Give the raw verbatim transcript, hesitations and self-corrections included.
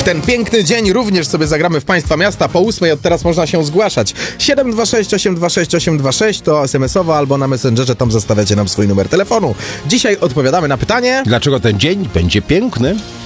ten piękny dzień również sobie zagramy w Państwa miasta. Po ósmej od teraz można się zgłaszać. siedem dwa sześć osiem dwa sześć osiem dwa sześć to es em esowo albo na Messengerze, tam zostawiacie nam swój numer telefonu. Dzisiaj odpowiadamy na pytanie... Dlaczego ten dzień będzie piękny?